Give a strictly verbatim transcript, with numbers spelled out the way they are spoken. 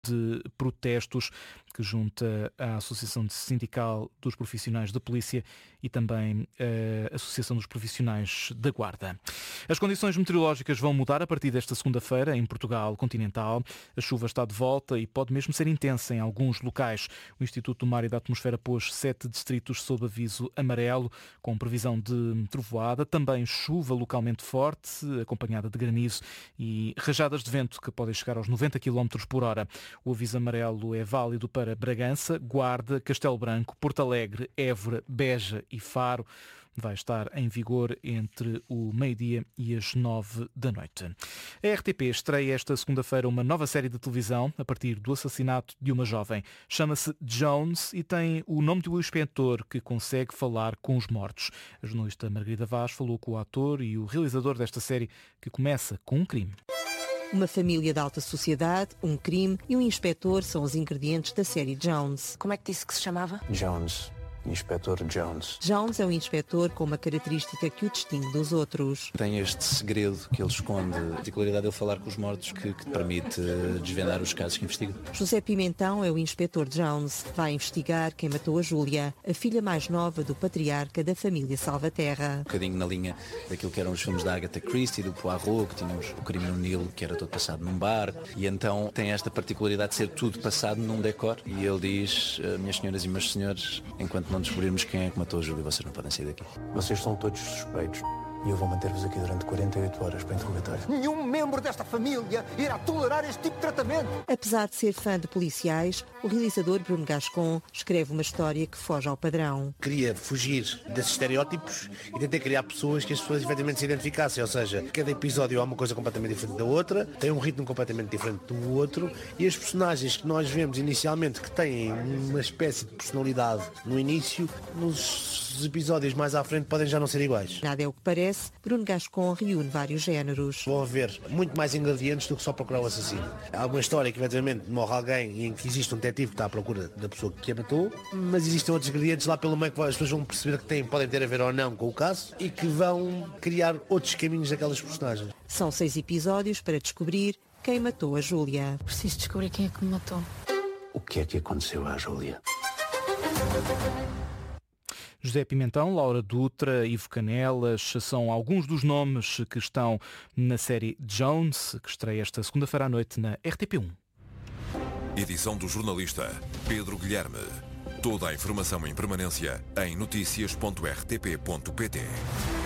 de protestos que junta a Associação Sindical dos Profissionais da Polícia e também a Associação dos Profissionais da Guarda. As condições meteorológicas vão mudar a partir desta segunda-feira em Portugal continental. A chuva está de volta e pode mesmo ser intensa em alguns locais. O Instituto do Mar e da Atmosfera pôs sete distritos sob aviso amarelo, com previsão de trovoada, também chuva localmente forte, acompanhada de granizo e rajadas de vento que podem chegar aos noventa quilómetros por hora. O aviso amarelo é válido para Bragança, Guarda, Castelo Branco, Porto Alegre, Évora, Beja e Faro. Vai estar em vigor entre o meio-dia e as nove da noite. A R T P estreia esta segunda-feira uma nova série de televisão a partir do assassinato de uma jovem. Chama-se Jones e tem o nome do inspetor que consegue falar com os mortos. A jornalista Margarida Vaz falou com o ator e o realizador desta série, que começa com um crime. Uma família de alta sociedade, um crime e um inspetor são os ingredientes da série Jones. Como é que disse que se chamava? Jones. Inspetor Jones. Jones é um inspetor com uma característica que o distingue dos outros. Tem este segredo que ele esconde, a particularidade dele falar com os mortos, que, que permite desvendar os casos que investiga. José Pimentão é o inspetor Jones. Vai investigar quem matou a Júlia, a filha mais nova do patriarca da família Salvaterra. Um bocadinho na linha daquilo que eram os filmes da Agatha Christie, do Poirot, que tínhamos o crime no Nilo, que era todo passado num bar. E então tem esta particularidade de ser tudo passado num decor. E ele diz, minhas senhoras e meus senhores, enquanto não descobrirmos quem é que matou a Júlia, vocês não podem sair daqui. Vocês são todos suspeitos e eu vou manter-vos aqui durante quarenta e oito horas para interrogatório. Nenhum membro desta família irá tolerar este tipo de tratamento. Apesar de ser fã de policiais, o realizador Bruno Gascon escreve uma história que foge ao padrão. Queria fugir desses estereótipos e tentei criar pessoas que as pessoas efetivamente se identificassem, ou seja, cada episódio há uma coisa completamente diferente da outra, tem um ritmo completamente diferente do outro e as personagens que nós vemos inicialmente que têm uma espécie de personalidade no início, nos episódios mais à frente podem já não ser iguais. Nada é o que parece. Bruno Gascon reúne vários géneros. Vão haver muito mais ingredientes do que só procurar o assassino. Há uma história que eventualmente morre alguém em que existe um detetive que está à procura da pessoa que a matou, mas existem outros ingredientes lá pelo meio que as pessoas vão perceber que têm, podem ter a ver ou não com o caso e que vão criar outros caminhos daquelas personagens. São seis episódios para descobrir quem matou a Júlia. Preciso descobrir quem é que me matou. O que é que aconteceu à Júlia? José Pimentão, Laura Dutra, Ivo Canelas são alguns dos nomes que estão na série Jones, que estreia esta segunda-feira à noite na R T P um. Edição do jornalista Pedro Guilherme. Toda a informação em permanência em noticias ponto r t p ponto p t.